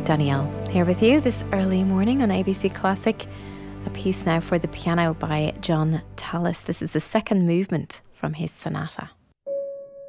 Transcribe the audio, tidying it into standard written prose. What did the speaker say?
Danielle here with you this early morning on ABC Classic. A piece now for the piano by John Tallis. This is the second movement from his sonata.